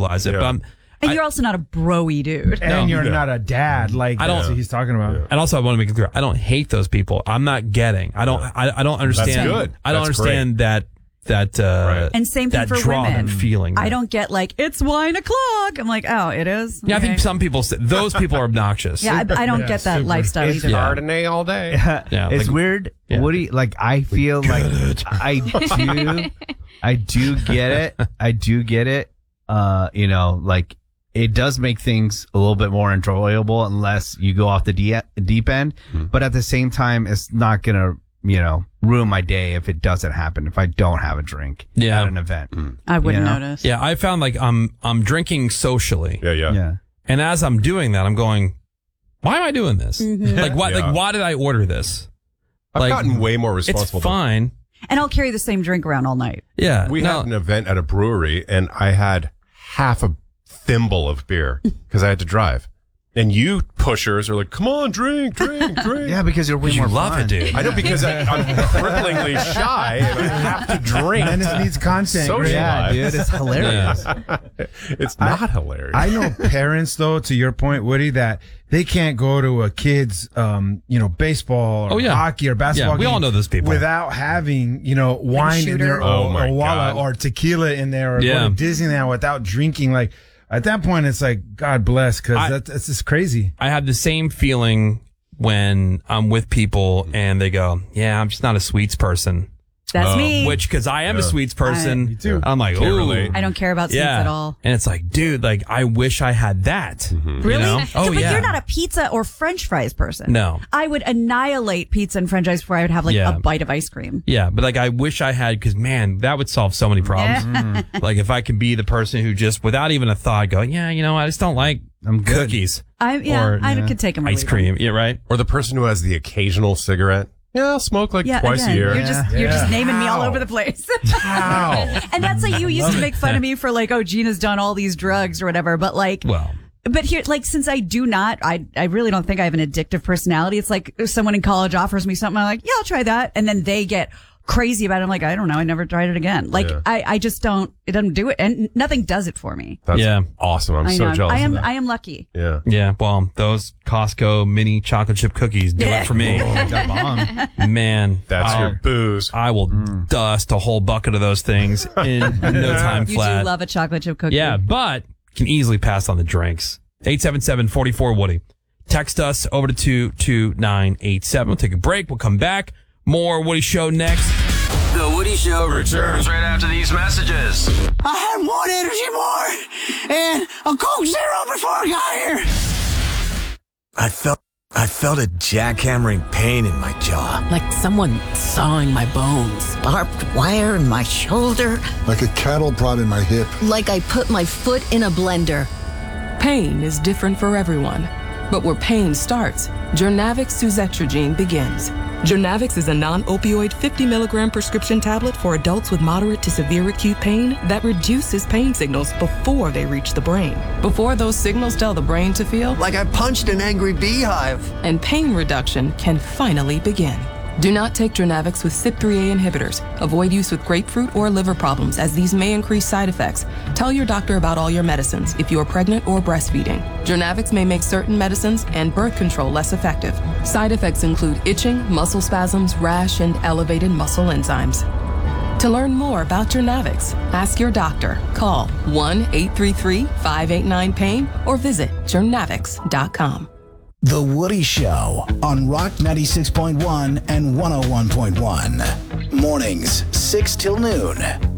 verbalize it. But and you're also not a bro-y dude. And you're not a dad like that's what he's talking about. And also, I want to make it clear, I don't hate those people. I'm not getting. I don't understand. That's good. I don't understand that and same thing that for draw women. Feeling. I don't get like, it's wine o'clock. I'm like, oh, it is? Yeah, Okay. I think some people say those people are obnoxious. Yeah, I don't get that lifestyle It's either. Chardonnay all day. Yeah, it's like- weird. Yeah. Woody, like I feel like I do get it. I do get it. You know, like it does make things a little bit more enjoyable unless you go off the deep end. But at the same time, it's not gonna, you know, ruin my day if it doesn't happen, if I don't have a drink at an event. I wouldn't You know? notice. Yeah, I found like I'm drinking socially. Yeah. And as I'm doing that, I'm going, why am I doing this? Like why? Yeah. Like why did I order this? I've Like, gotten way more responsible. It's fine. And I'll carry the same drink around all night. Yeah. We had an event at a brewery, and I had half a thimble of beer because I had to drive. And you pushers are like, come on, drink. Yeah, because you're way You more love fun. it, dude. I know, because I'm cripplingly shy and I have to drink. And it needs content. Socialize. Yeah, dude, it's hilarious. It's not hilarious. I know parents, though, to your point, Woody, that they can't go to a kid's, baseball or hockey or basketball Yeah, we game all know those people. without having, wine in there Oh, or my a wallet God. or tequila in there or Yeah. going to Disneyland without drinking. Like, at that point, it's like, God bless, because that's just crazy. I have the same feeling when I'm with people and they go, yeah, I'm just not a sweets person. That's me. Which, because I am a sweets person. Me too. I'm like, Can't ooh. relate. I don't care about sweets Yeah. at all. And it's like, dude, like, I wish I had that. Really? You know? So, Oh, but yeah. you're not a pizza or French fries person. No. I would annihilate pizza and French fries before I would have like Yeah. a bite of ice cream. Yeah, but like I wish I had, because man, that would solve so many problems. Like if I could be the person who just, without even a thought, go, yeah, I just don't like cookies. I could take them. Ice cream. Yeah, right. Or the person who has the occasional cigarette. Yeah, I'll smoke like twice a year. You're just naming me all over the place. How? And that's like, you used to make fun of me for like, oh, Gina's done all these drugs or whatever. But like, but here, like, since I do not, I really don't think I have an addictive personality. It's like if someone in college offers me something, I'm like, yeah, I'll try that. And then they get crazy about it. I'm like, I don't know. I never tried it again. Like, I just don't, it doesn't do it. And nothing does it for me. That's awesome. I'm so jealous of that. I am lucky. Yeah. Yeah. Well, those Costco mini chocolate chip cookies do it for me. Man. That's your booze. I will dust a whole bucket of those things in no time You flat. do love a chocolate chip cookie. Yeah, but can easily pass on the drinks. 877-44-WOODY. Text us over to 22987. We'll take a break. We'll come back. More Woody Show next. The Woody Show returns right after these messages. I had one energy bar and a Coke Zero before I got here. I felt a jackhammering pain in my jaw. Like someone sawing my bones. Barbed wire in my shoulder. Like a cattle prod in my hip. Like I put my foot in a blender. Pain is different for everyone. But where pain starts, Journavx suzetrigine begins. Journavx is a non-opioid 50 milligram prescription tablet for adults with moderate to severe acute pain that reduces pain signals before they reach the brain. Before those signals tell the brain to feel Like I punched an angry beehive. and pain reduction can finally begin. Do not take Journavx with CYP3A inhibitors. Avoid use with grapefruit or liver problems, as these may increase side effects. Tell your doctor about all your medicines if you are pregnant or breastfeeding. Journavx may make certain medicines and birth control less effective. Side effects include itching, muscle spasms, rash, and elevated muscle enzymes. To learn more about Journavx, ask your doctor. Call 1-833-589-PAIN or visit journavx.com. The Woody Show on Rock 96.1 and 101.1. Mornings, 6 till noon.